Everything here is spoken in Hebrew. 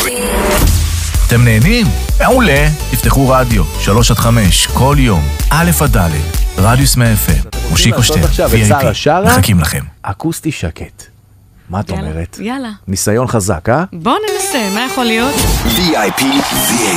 אתם נהנים? מעולה. תפתחו רדיו 3-5 כל יום א' עד ד' רדיוס 100 FM מושיקו שטר VIP מחכים לכם. אקוסטי שקט. מה את אומרת? יאללה. ניסיון חזק, אה? בוא ננסה, מה יכול להיות? VIP